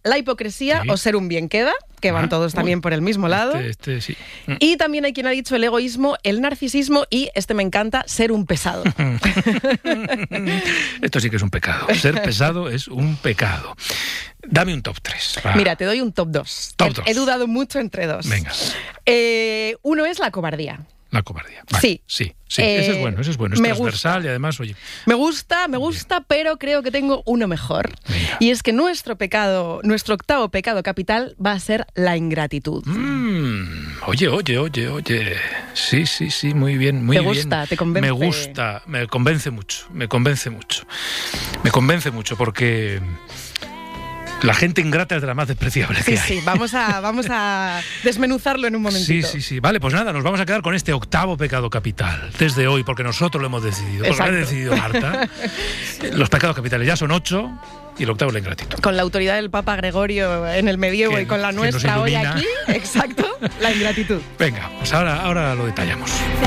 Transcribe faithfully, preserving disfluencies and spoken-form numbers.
la hipocresía sí. o ser un bien queda, que van ah, todos uy, también por el mismo lado. Este, este sí. Y también hay quien ha dicho el egoísmo, el narcisismo y, este me encanta, ser un pesado. Esto sí que es un pecado. Ser pesado es un pecado. Dame un top tres. Va. Mira, te doy un top dos. Top he, dos. he dudado mucho entre dos. Venga. Eh, uno es la cobardía. La cobardía. Vale. Sí. Sí, sí. Eh, ese es bueno, ese es bueno. Es me transversal gusta. y además, oye... Me gusta, me gusta, bien. Pero creo que tengo uno mejor. Venga. Y es que nuestro pecado, nuestro octavo pecado capital va a ser la ingratitud. Mm, oye, oye, oye, oye. Sí, sí, sí, muy bien, muy ¿Te bien. gusta? ¿Te convence? Me gusta, me convence mucho, me convence mucho. Me convence mucho porque... La gente ingrata es de la más despreciable sí, que hay. Sí, vamos a, vamos a desmenuzarlo en un momentito. Sí, sí, sí. Vale, pues nada, nos vamos a quedar con este octavo pecado capital desde hoy, porque nosotros lo hemos decidido. Porque lo ha decidido Marta. Los pecados capitales ya son ocho y el octavo es la ingratitud. Con la autoridad del Papa Gregorio en el medievo que, y con la nuestra hoy aquí, exacto, la ingratitud. Venga, pues ahora, ahora lo detallamos.